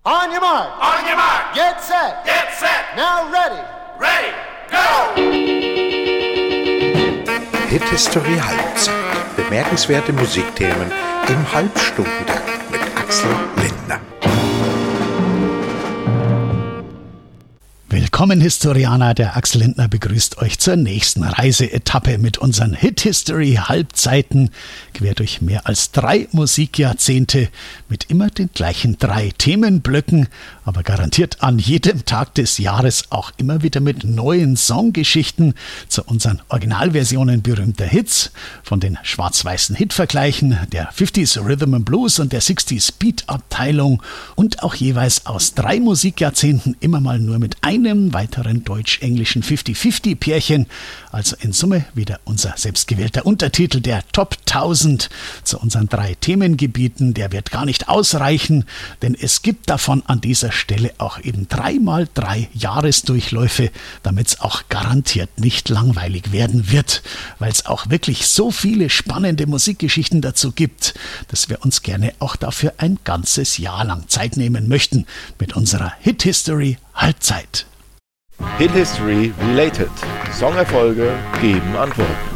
On your mark. On your mark. Get set. Get set. Now ready. Ready. Go. Hit History Halbzeit. Bemerkenswerte Musikthemen im Halbstundentakt mit Axel Lindner. Willkommen Historianer, der Axel Lindner begrüßt euch zur nächsten Reiseetappe mit unseren Hit-History-Halbzeiten, quer durch mehr als 3 Musikjahrzehnte, mit immer den gleichen 3 Themenblöcken, aber garantiert an jedem Tag des Jahres auch immer wieder mit neuen Songgeschichten zu unseren Originalversionen berühmter Hits, von den schwarz-weißen Hitvergleichen, der 50s Rhythm and Blues und der 60s Beat-Abteilung und auch jeweils aus 3 Musikjahrzehnten immer mal nur mit einem weiteren deutsch-englischen 50-50-Pärchen, also in Summe wieder unser selbstgewählter Untertitel der Top 1000 zu unseren 3 Themengebieten. Der wird gar nicht ausreichen, denn es gibt davon an dieser Stelle auch eben 3x3 Jahresdurchläufe, damit es auch garantiert nicht langweilig werden wird, weil es auch wirklich so viele spannende Musikgeschichten dazu gibt, dass wir uns gerne auch dafür ein ganzes Jahr lang Zeit nehmen möchten mit unserer Hit History Halbzeit. Hit History Related. Songerfolge geben Antworten.